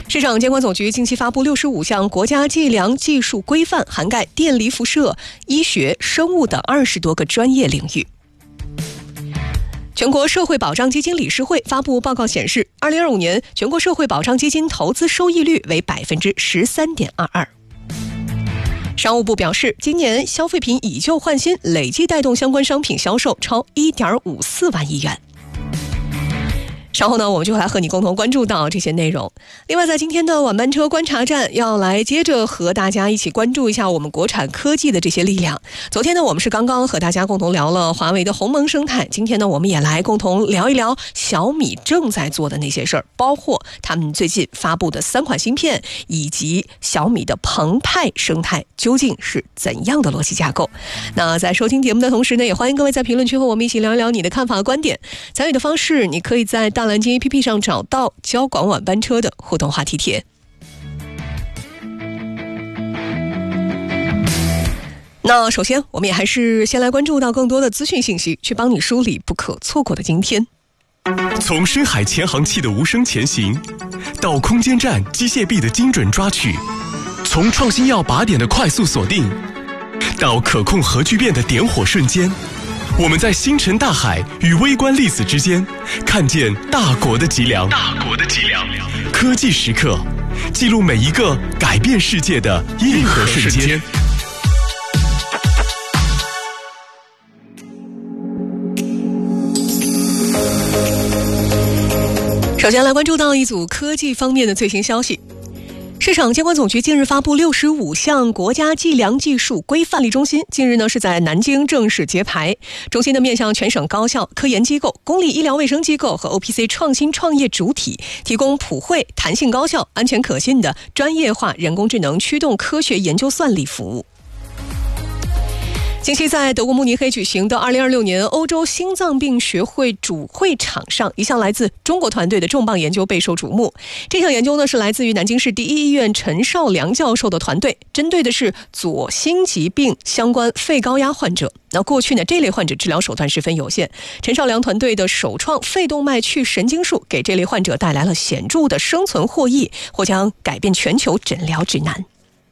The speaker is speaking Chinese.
市场监管总局近期发布65项国家计量技术规范，涵盖电离辐射、医学、生物等20多个专业领域。全国社会保障基金理事会发布报告显示，2025年全国社会保障基金投资收益率为 13.22%。商务部表示，今年消费品以旧换新累计带动相关商品销售超 1.54 万亿元。稍后呢，我们就会来和你共同关注到这些内容。另外，在今天的晚班车观察站，要来接着和大家一起关注一下我们国产科技的这些力量。昨天呢，我们是刚刚和大家共同聊了华为的鸿蒙生态，今天呢，我们也来共同聊一聊小米正在做的那些事儿，包括他们最近发布的3款芯片，以及小米的澎湃生态究竟是怎样的逻辑架构。那在收听节目的同时呢，也欢迎各位在评论区和我们一起聊一聊你的看法和观点。参与的方式，你可以在大蓝鲸 APP 上找到交广晚班车的互动话题帖。那首先我们也还是先来关注到更多的资讯信息，去帮你梳理不可错过的今天。 从深海潜航器的无声前行，到空间站机械臂的精准抓取，从创新药靶点的快速锁定，到可控核聚变的点火瞬间，我们在星辰大海与微观粒子之间，看见大国的脊梁。科技时刻，记录每一个改变世界的硬核瞬间。 首先来关注到一组科技方面的最新消息。市场监管总局近日发布65项国家计量技术规范例中心，近日呢是在南京正式揭牌。中心的面向全省高校、科研机构、公立医疗卫生机构和 OPC 创新创业主体，提供普惠、弹性高效、安全可信的专业化人工智能驱动科学研究算力服务。近期在德国慕尼黑举行的2026年欧洲心脏病学会主会场上，一项来自中国团队的重磅研究备受瞩目。这项研究呢是来自于南京市第一医院陈少良教授的团队，针对的是左心疾病相关肺高压患者。那过去呢，这类患者治疗手段十分有限，陈少良团队的首创肺动脉去神经术给这类患者带来了显著的生存获益，或将改变全球诊疗指南。